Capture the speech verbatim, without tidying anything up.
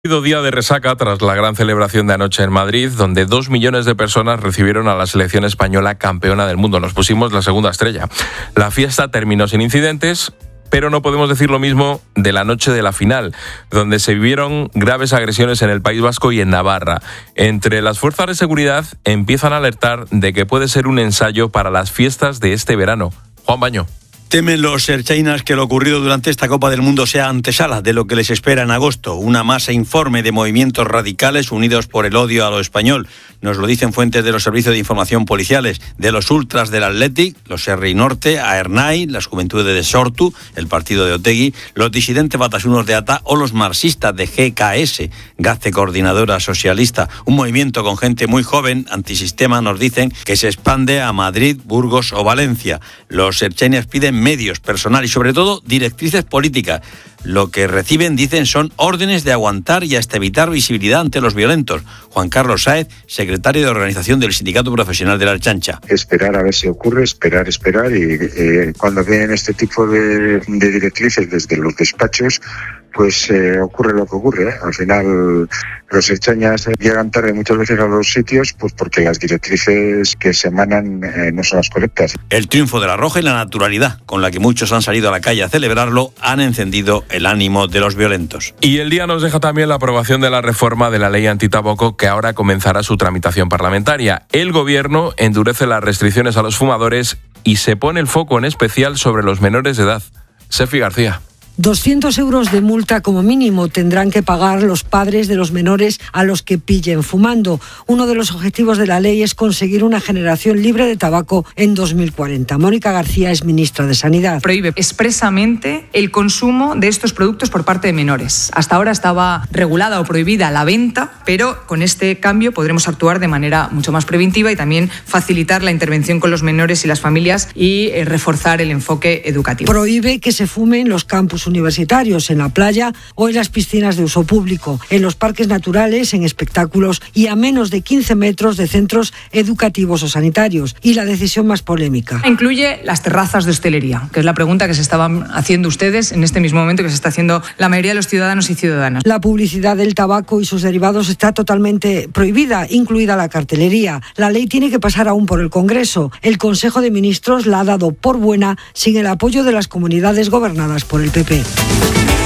Día de resaca tras la gran celebración de anoche en Madrid, donde dos millones de personas recibieron a la selección española campeona del mundo. Nos pusimos la segunda estrella. La fiesta terminó sin incidentes, pero no podemos decir lo mismo de la noche de la final, donde se vivieron graves agresiones en el País Vasco y en Navarra. Entre las fuerzas de seguridad empiezan a alertar de que puede ser un ensayo para las fiestas de este verano. Juan Baño. Temen los ertzainas que lo ocurrido durante esta Copa del Mundo sea antesala de lo que les espera en agosto. Una masa informe de movimientos radicales unidos por el odio a lo español. Nos lo dicen fuentes de los servicios de información policiales. De los ultras del Athletic, los Herri Norte, Aernay, las Juventudes de Sortu, el partido de Otegi, los disidentes batasunos de A T A o los marxistas de G K S, Gazte Coordinadora Socialista. Un movimiento con gente muy joven, antisistema, nos dicen, que se expande a Madrid, Burgos o Valencia. Los ertzainas piden medios, personal y sobre todo directrices políticas. Lo que reciben, dicen, son órdenes de aguantar y hasta evitar visibilidad ante los violentos. Juan Carlos Sáez, secretario de organización del Sindicato Profesional de la Ertzaintza. Esperar a ver si ocurre, esperar, esperar y eh, cuando vienen este tipo de, de directrices desde los despachos, pues eh, ocurre lo que ocurre, ¿eh? Al final los ertzainas llegan tarde muchas veces a los sitios pues porque las directrices que se emanan eh, no son las correctas. El triunfo de la Roja y la naturalidad con la que muchos han salido a la calle a celebrarlo han encendido el ánimo de los violentos. Y el día nos deja también la aprobación de la reforma de la ley antitabaco, que ahora comenzará su tramitación parlamentaria. El gobierno endurece las restricciones a los fumadores y se pone el foco en especial sobre los menores de edad. Sefi García. doscientos euros de multa como mínimo tendrán que pagar los padres de los menores a los que pillen fumando. Uno de los objetivos de la ley es conseguir una generación libre de tabaco en dos mil cuarenta. Mónica García es ministra de Sanidad. Prohíbe expresamente el consumo de estos productos por parte de menores. Hasta ahora estaba regulada o prohibida la venta, pero con este cambio podremos actuar de manera mucho más preventiva y también facilitar la intervención con los menores y las familias y eh, reforzar el enfoque educativo. Prohíbe que se fume en los campus universitarios, en la playa o en las piscinas de uso público, en los parques naturales, en espectáculos y a menos de quince metros de centros educativos o sanitarios. Y la decisión más polémica. Incluye las terrazas de hostelería, que es la pregunta que se estaban haciendo ustedes en este mismo momento, que se está haciendo la mayoría de los ciudadanos y ciudadanas. La publicidad del tabaco y sus derivados está totalmente prohibida, incluida la cartelería. La ley tiene que pasar aún por el Congreso. El Consejo de Ministros la ha dado por buena sin el apoyo de las comunidades gobernadas por el P P.